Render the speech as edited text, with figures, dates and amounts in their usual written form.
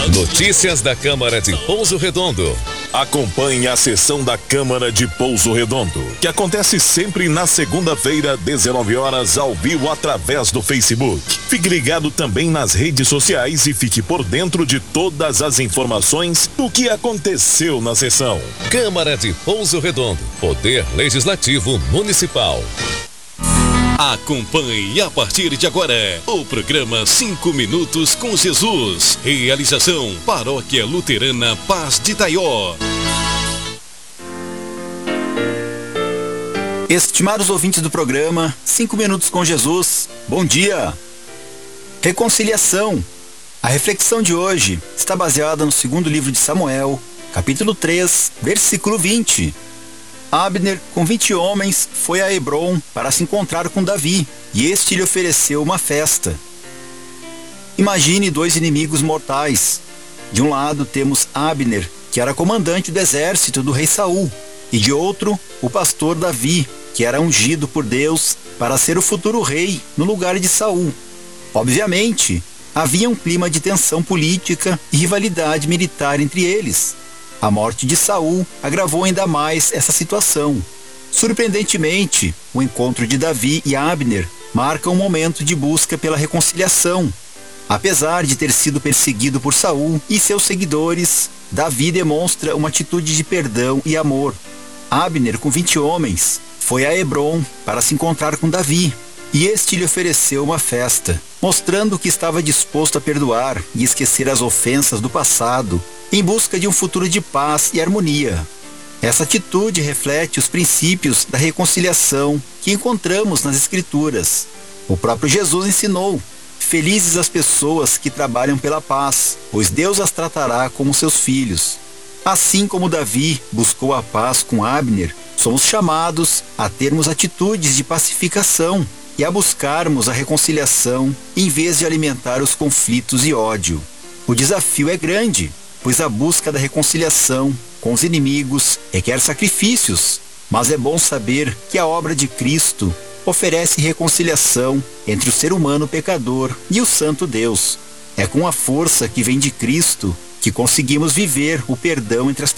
Notícias da Câmara de Pouso Redondo. Acompanhe a sessão da Câmara de Pouso Redondo, que acontece sempre na segunda-feira, 19 horas, ao vivo através do Facebook. Fique ligado também nas redes sociais e fique por dentro de todas as informações do que aconteceu na sessão. Câmara de Pouso Redondo, Poder Legislativo Municipal. Acompanhe a partir de agora o programa 5 Minutos com Jesus. Realização Paróquia Luterana Paz de Itaió. Estimados ouvintes do programa 5 Minutos com Jesus, bom dia! Reconciliação. A reflexão de hoje está baseada no segundo livro de Samuel, capítulo 3, versículo 20. Abner, com 20 homens, foi a Hebrom para se encontrar com Davi, e este lhe ofereceu uma festa. Imagine dois inimigos mortais. De um lado temos Abner, que era comandante do exército do rei Saul, e de outro, o pastor Davi, que era ungido por Deus para ser o futuro rei no lugar de Saul. Obviamente, havia um clima de tensão política e rivalidade militar entre eles. A morte de Saul agravou ainda mais essa situação. Surpreendentemente, o encontro de Davi e Abner marca um momento de busca pela reconciliação. Apesar de ter sido perseguido por Saul e seus seguidores, Davi demonstra uma atitude de perdão e amor. Abner, com 20 homens, foi a Hebrom para se encontrar com Davi, e este lhe ofereceu uma festa, mostrando que estava disposto a perdoar e esquecer as ofensas do passado, em busca de um futuro de paz e harmonia. Essa atitude reflete os princípios da reconciliação que encontramos nas Escrituras. O próprio Jesus ensinou: felizes as pessoas que trabalham pela paz, pois Deus as tratará como seus filhos. Assim como Davi buscou a paz com Abner, somos chamados a termos atitudes de pacificação e a buscarmos a reconciliação em vez de alimentar os conflitos e ódio. O desafio é grande, pois a busca da reconciliação com os inimigos requer sacrifícios, mas é bom saber que a obra de Cristo oferece reconciliação entre o ser humano pecador e o santo Deus. É com a força que vem de Cristo que conseguimos viver o perdão entre as pessoas.